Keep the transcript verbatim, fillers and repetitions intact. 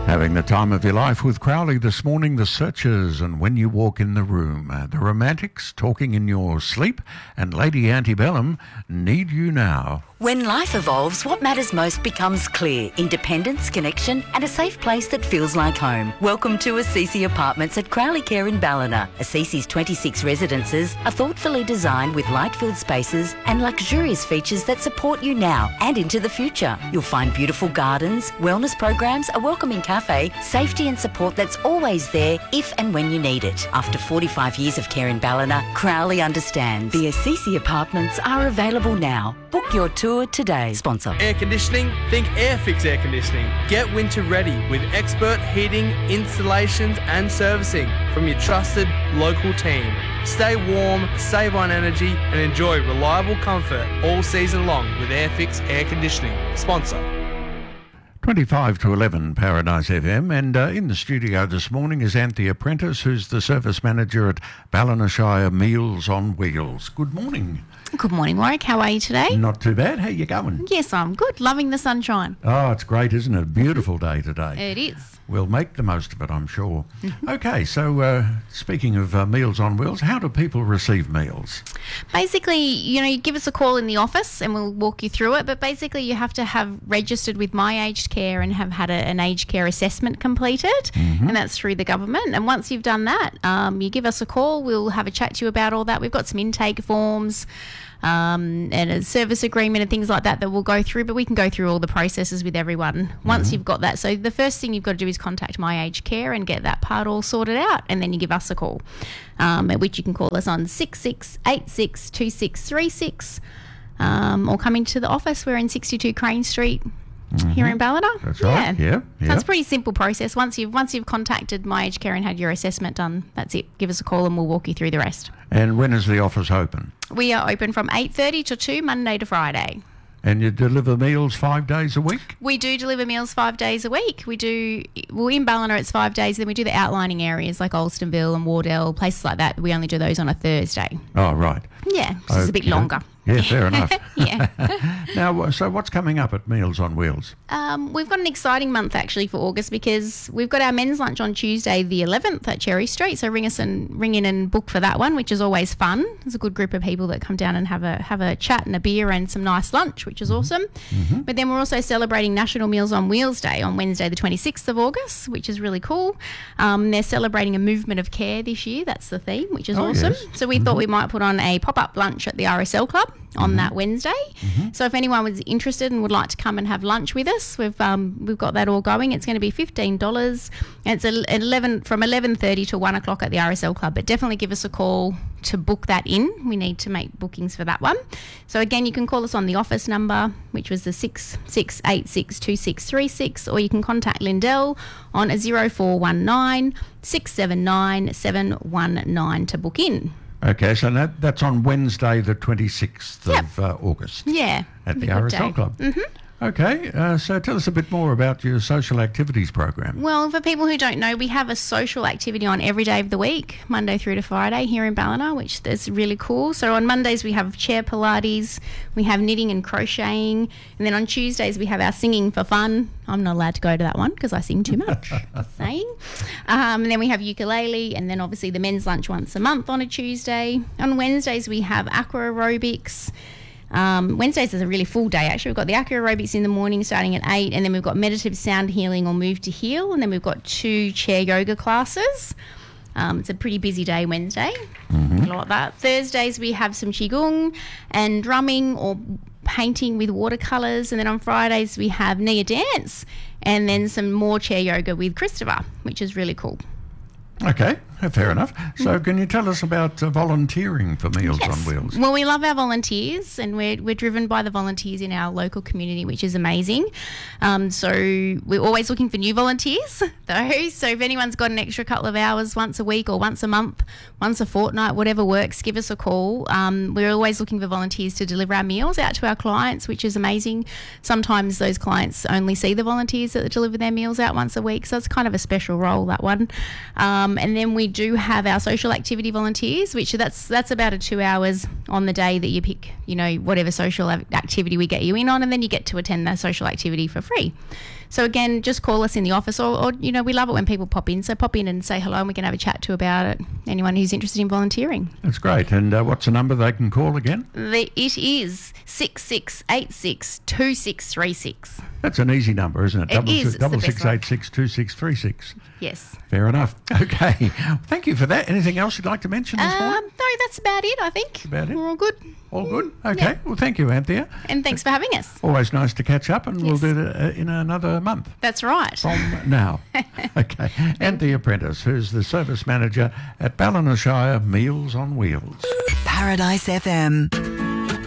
Having the time of your life with Crowley this morning, the Searchers and When You Walk in the Room, uh, the Romantics, Talking in Your Sleep, and Lady Antebellum, Need You Now. When life evolves, what matters most becomes clear. Independence, connection and a safe place that feels like home. Welcome to Assisi Apartments at Crowley Care in Ballina. Assisi's twenty-six residences are thoughtfully designed with light-filled spaces and luxurious features that support you now and into the future. You'll find beautiful gardens, wellness programs, a welcoming cafe, safety and support that's always there if and when you need it. After forty-five years of care in Ballina, Crowley understands. The Assisi Apartments are available now. Book your tour today. Sponsor. Air conditioning? Think Airfix Air Conditioning. Get winter ready with expert heating, installations and servicing from your trusted local team. Stay warm, save on energy and enjoy reliable comfort all season long with Airfix Air Conditioning. Sponsor. twenty-five to eleven Paradise F M, and uh, in the studio this morning is Anthea Prentice, who's the service manager at Ballina Shire Meals on Wheels. Good morning. Good morning, Warwick. How are you today? Not too bad. How you going? Yes, I'm good. Loving the sunshine. Oh, it's great, isn't it? A beautiful day today. It is. We'll make the most of it, I'm sure. Okay, so uh, speaking of uh, Meals on Wheels, how do people receive meals? Basically, you know, you give us a call in the office and we'll walk you through it, but basically you have to have registered with My Aged Care and have had a, an aged care assessment completed, mm-hmm. and that's through the government. And once you've done that, um, you give us a call, we'll have a chat to you about all that. We've got some intake forms, Um, and a service agreement and things like that that we'll go through, but we can go through all the processes with everyone once mm-hmm. you've got that. So the first thing you've got to do is contact My Aged Care and get that part all sorted out, and then you give us a call, um, at which you can call us on six six eight six two six three six, um, or come into the office. We're in sixty-two Crane Street. Mm-hmm. Here in Ballina. That's right. Yeah. yeah. yeah. So it's a pretty simple process. Once you've once you've contacted My Aged Care and had your assessment done, that's it. Give us a call and we'll walk you through the rest. And when is the office open? We are open from eight thirty to two, Monday to Friday. And you deliver meals five days a week? We do deliver meals five days a week. We do, well, in Ballina it's five days, then we do the outlining areas like Alstonville and Wardell, places like that. We only do those on a Thursday. Oh, right. Yeah, which okay. is a bit longer. Yeah, fair enough. Yeah. Now, so what's coming up at Meals on Wheels? Um, we've got an exciting month actually for August, because we've got our men's lunch on Tuesday the eleventh at Cherry Street. So ring us and ring in and book for that one, which is always fun. There's a good group of people that come down and have a have a chat and a beer and some nice lunch, which is awesome. Mm-hmm. But then we're also celebrating National Meals on Wheels Day on Wednesday the twenty-sixth of August, which is really cool. Um, they're celebrating a movement of care this year. That's the theme, which is oh, awesome. Yes. So we mm-hmm. thought we might put on a pop-up lunch at the R S L Club on mm-hmm. that Wednesday. Mm-hmm. So if anyone was interested and would like to come and have lunch with us, we've um, we've got that all going. It's going to be fifteen dollars, and it's eleven from eleven thirty to one o'clock at the R S L Club. But definitely give us a call to book that in. We need to make bookings for that one. So again, you can call us on the office number, which was the six six eight six two six three six, or you can contact Lindell on a zero four one nine six seven nine seven one nine to book in. Okay, so that, that's on Wednesday the twenty-sixth yep. of uh, August. Yeah. At the R S L Club. Mm-hmm. Okay, uh, so tell us a bit more about your social activities program. Well, for people who don't know, we have a social activity on every day of the week, Monday through to Friday here in Ballina, which is really cool. So on Mondays we have chair Pilates, we have knitting and crocheting, and then on Tuesdays we have our singing for fun. I'm not allowed to go to that one because I sing too much. Just saying. Um, and then we have ukulele, and then obviously the men's lunch once a month on a Tuesday. On Wednesdays we have aqua aerobics. Um, Wednesdays is a really full day actually. We've got the aqua aerobics in the morning starting at eight, and then we've got meditative sound healing or move to heal, and then we've got two chair yoga classes. Um, it's a pretty busy day Wednesday. Mm-hmm. A lot of that. Thursdays we have some qigong and drumming or painting with watercolours, and then on Fridays we have Nia dance and then some more chair yoga with Christopher, which is really cool. Okay, fair enough. So can you tell us about uh, volunteering for Meals yes. on Wheels? Well, we love our volunteers, and we're, we're driven by the volunteers in our local community, which is amazing. Um, so we're always looking for new volunteers, though. So if anyone's got an extra couple of hours once a week or once a month, once a fortnight, whatever works, give us a call. Um, we're always looking for volunteers to deliver our meals out to our clients, which is amazing. Sometimes those clients only see the volunteers that deliver their meals out once a week, so it's kind of a special role, that one. Um, and then we do have our social activity volunteers, which that's that's about a two hours on the day that you pick, you know, whatever social activity we get you in on, and then you get to attend that social activity for free. So again, just call us in the office, or, or you know, we love it when people pop in. So pop in and say hello, and we can have a chat to about it. Anyone who's interested in volunteering. That's great. And uh, what's the number they can call again? The, it is six six eight six two six three six. That's an easy number, isn't it? It Double, is. It's the double best six one. eight six two six three six. Yes. Fair enough. Okay. Thank you for that. Anything else you'd like to mention this Um, morning? no, that's about it, I think. About it? We're all good. All good? Okay. Yeah. Well, thank you, Anthea. And thanks for having us. Always nice to catch up, and Yes. we'll do it uh, in another month That's right. from now. Okay. Anthea Prentice, who's the service manager at Ballina Shire Meals on Wheels. Paradise F M.